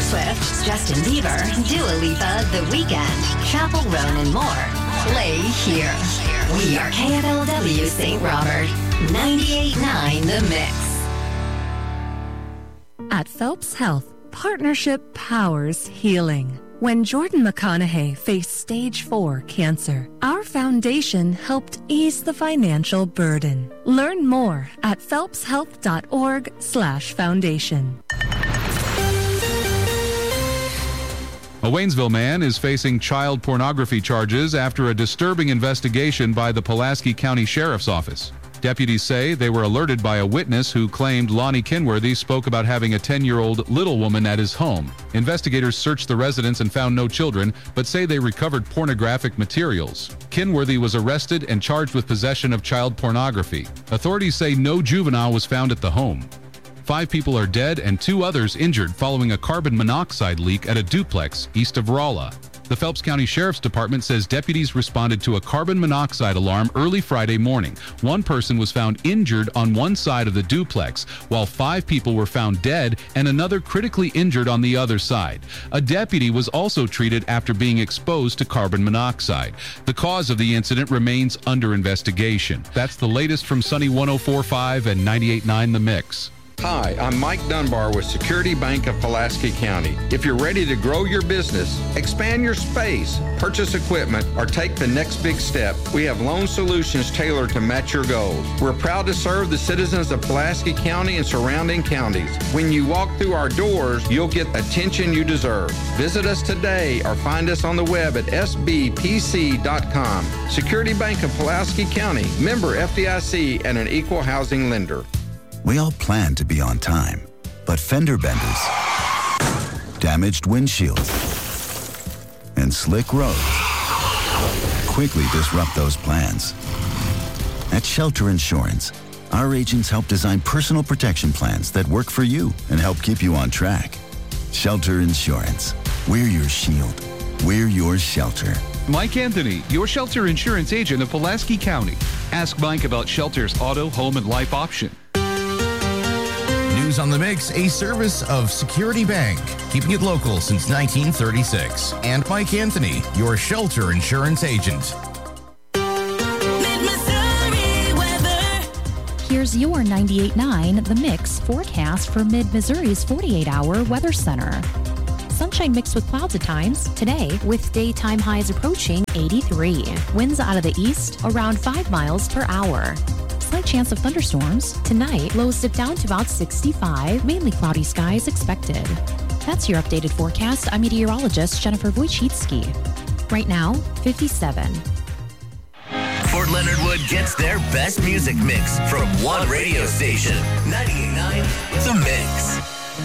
Swift, Justin Bieber, Dua Lipa, The Weeknd, Chappell Roan, and more. Play here. We are KFLW St. Robert, 98.9 The Mix. At Phelps Health, partnership powers healing. When Jordan McConaughey faced stage 4 cancer, our foundation helped ease the financial burden. Learn more at phelpshealth.org/foundation. A Waynesville man is facing child pornography charges after a disturbing investigation by the Pulaski County Sheriff's Office. Deputies say they were alerted by a witness who claimed Lonnie Kenworthy spoke about having a 10-year-old little woman at his home. Investigators searched the residence and found no children, but say they recovered pornographic materials. Kenworthy was arrested and charged with possession of child pornography. Authorities say no juvenile was found at the home. 5 people are dead and 2 others injured following a carbon monoxide leak at a duplex east of Rolla. The Phelps County Sheriff's Department says deputies responded to a carbon monoxide alarm early Friday morning. 1 person was found injured on one side of the duplex, while 5 people were found dead and another critically injured on the other side. A deputy was also treated after being exposed to carbon monoxide. The cause of the incident remains under investigation. That's the latest from Sunny 104.5 and 98.9 The Mix. Hi, I'm Mike Dunbar with Security Bank of Pulaski County. If you're ready to grow your business, expand your space, purchase equipment, or take the next big step, we have loan solutions tailored to match your goals. We're proud to serve the citizens of Pulaski County and surrounding counties. When you walk through our doors, you'll get attention you deserve. Visit us today or find us on the web at sbpc.com. Security Bank of Pulaski County, member FDIC, and an equal housing lender. We all plan to be on time, but fender benders, damaged windshields, and slick roads quickly disrupt those plans. At Shelter Insurance, our agents help design personal protection plans that work for you and help keep you on track. Shelter Insurance. We're your shield. We're your shelter. Mike Anthony, your Shelter Insurance agent of Pulaski County. Ask Mike about Shelter's auto, home, and life option. News on the Mix, a service of Security Bank, keeping it local since 1936. And Mike Anthony, your Shelter Insurance agent. Here's your 98.9 The Mix forecast for Mid-Missouri's 48-hour weather center. Sunshine mixed with clouds at times today, with daytime highs approaching 83. Winds out of the east around 5 miles per hour. Slight chance of thunderstorms. Tonight, lows dip down to about 65. Mainly cloudy skies expected. That's your updated forecast. I'm meteorologist Jennifer Wojcicki. Right now, 57. Fort Leonard Wood gets their best music mix from one radio station. 98.9 The Mix.